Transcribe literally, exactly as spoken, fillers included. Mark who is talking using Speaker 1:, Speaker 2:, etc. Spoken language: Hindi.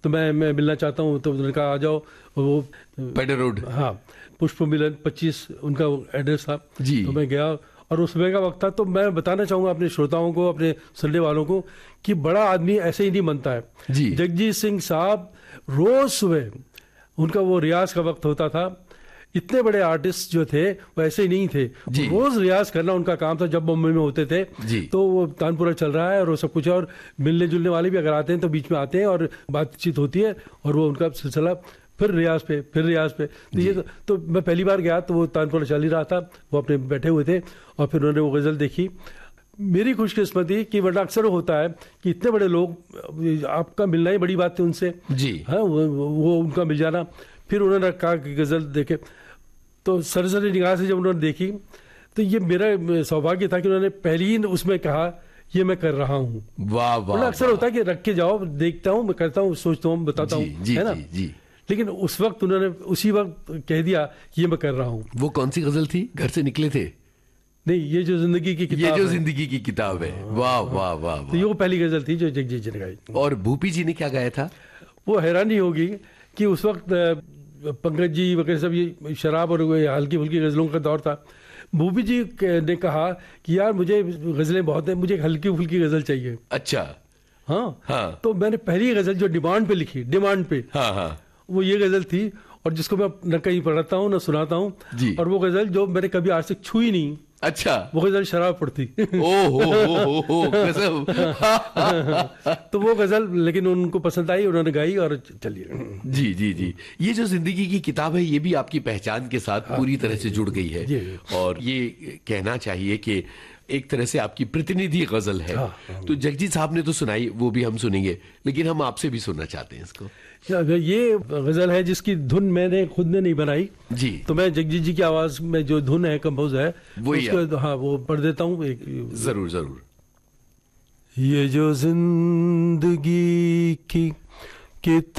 Speaker 1: तो मैं मैं मिलना चाहता हूँ। तो उन्होंने कहा आ जाओ। वो
Speaker 2: पेडर रोड,
Speaker 1: हाँ, पुष्प मिलन पच्चीस उनका एड्रेस था
Speaker 2: जी।
Speaker 1: तो मैं गया और उस समय का वक्त था। तो मैं बताना चाहूँगा अपने श्रोताओं को, अपने सुनने वालों को कि बड़ा आदमी ऐसे ही नहीं बनता है
Speaker 2: जी।
Speaker 1: जगजीत सिंह साहब रोज सुबह उनका वो रियाज का वक्त होता था। इतने बड़े आर्टिस्ट जो थे वो ऐसे ही नहीं थे, रोज रियाज करना उनका काम था। जब बम्बई में होते थे
Speaker 2: जी।
Speaker 1: तो वो तानपुरा चल रहा है और वो सब कुछ है, और मिलने जुलने वाले भी अगर आते हैं तो बीच में आते हैं और बातचीत होती है और वो उनका सिलसिला फिर रियाज पे फिर रियाज पे। तो ये तो, तो मैं पहली बार गया तो वो तानपुरा चल ही रहा था, वो अपने बैठे हुए थे और फिर उन्होंने वो गज़ल देखी। मेरी खुशकिस्मती कि वरना अक्सर होता है कि इतने बड़े लोग, आपका मिलना ही बड़ी बात थी उनसे
Speaker 2: जी।
Speaker 1: हाँ, वो, वो उनका मिल जाना। फिर उन्होंने कहा कि गज़ल देखे, तो सरसरी निगाह से जब उन्होंने देखी तो ये मेरा सौभाग्य था कि उन्होंने पहली ही उसमें कहा ये मैं कर रहा हूँ।
Speaker 2: वाह वाह।
Speaker 1: अक्सर होता है कि रख के जाओ, देखता हूँ, मैं करता हूँ, सोचता हूँ, बताता हूँ, है ना।
Speaker 2: जी, जी।
Speaker 1: लेकिन उस वक्त उन्होंने उसी वक्त कह दिया कि ये मैं कर रहा हूँ।
Speaker 2: वो कौन सी गजल थी? घर से निकले थे?
Speaker 1: नहीं, ये जो जिंदगी की किताब
Speaker 2: ये जो जिंदगी की किताब है। वाह वाह वाह।
Speaker 1: तो ये वो पहली गजल थी जो जगजीत जी ने गाई।
Speaker 2: और भूपी जी ने क्या गाया था?
Speaker 1: वो हैरानी होगी कि उस वक्त पंकज जी वगैरह सब ये शराब और हल्की फुल्की गजलों का दौर था। भूपी जी ने कहा कि यार मुझे गजलें बहुत हैं, मुझे हल्की फुल्की गजल चाहिए।
Speaker 2: अच्छा।
Speaker 1: हाँ
Speaker 2: हाँ।
Speaker 1: तो मैंने पहली गजल जो डिमांड पे लिखी, डिमांड पे,
Speaker 2: हाँ हाँ,
Speaker 1: वो ये गजल थी और जिसको मैं न कहीं पढ़ता हूँ न सुनाता हूँ। और वो गजल जो मैंने कभी आज तक छुई नहीं।
Speaker 2: अच्छा।
Speaker 1: वो गजल शराब पड़ती।
Speaker 2: ओहो हो हो गजब।
Speaker 1: तो वो गजल लेकिन उनको पसंद आई, उन्होंने गाई और चलिए।
Speaker 2: जी जी जी। ये जो जिंदगी की किताब है ये भी आपकी पहचान के साथ
Speaker 1: हाँ,
Speaker 2: पूरी तरह से जुड़ गई है। और ये कहना चाहिए कि एक तरह से आपकी प्रतिनिधि गजल है। हाँ, हाँ। तो जगजीत साहब ने तो सुनाई, वो भी हम सुनेंगे, लेकिन हम आपसे भी सुनना चाहते हैं इसको।
Speaker 1: ये गजल है जिसकी धुन मैंने खुद ने नहीं बनाई
Speaker 2: जी।
Speaker 1: तो मैं जगजीत जी की आवाज में जो धुन है, कंपोज है,
Speaker 2: वो
Speaker 1: हाँ वो पढ़ देता हूँ।
Speaker 2: जरूर जरूर।
Speaker 1: ये जो जिंदगी की किताब